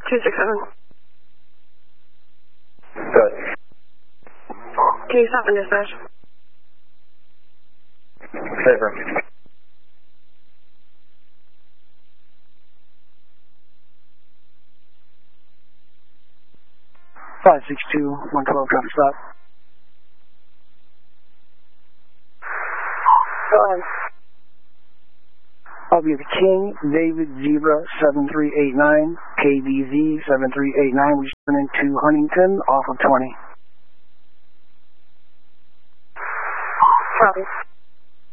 267. Good. Can you stop in dispatch? Favor. 562, 112, traffic stop. I'll be the King, David, Zebra, 7389, KBZ, 7389, we turn into Huntington, off of 20. Copy.